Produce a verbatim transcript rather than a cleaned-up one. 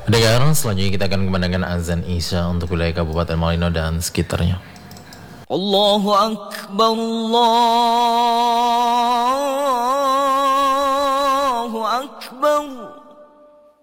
Pendengar, selanjutnya kita akan memandangkan azan Isya untuk wilayah Kabupaten Malino dan sekitarnya. Allahu Akbar, Allahu Akbar.